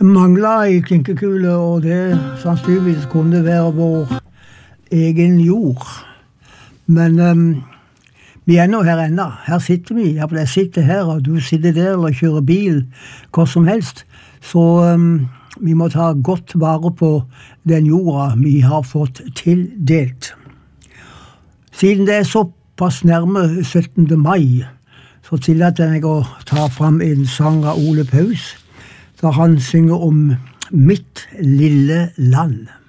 manglet i klinkekule, og det sannsynligvis kunne være vår egen jord. Men vi er nå her enda. Her sitter vi. Jeg sitter her, og du sitter der eller kjører bil, hva som helst. Så vi må ta godt vare på den jorda vi har fått tildelt. Siden det er såpass nærme 17. mai, så tillater jeg å ta fram en sang av Ole Paus, da han synger om mitt lille land.